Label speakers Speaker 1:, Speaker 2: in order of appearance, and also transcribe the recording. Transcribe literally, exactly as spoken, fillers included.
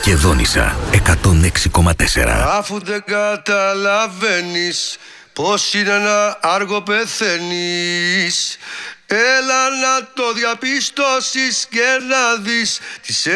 Speaker 1: Μακεδόνισσα εκατόν έξι κόμμα τέσσερα.
Speaker 2: Αφού δεν καταλαβαίνεις πως είναι να άργο πεθαίνεις, έλα να το διαπιστώσεις και να δεις τις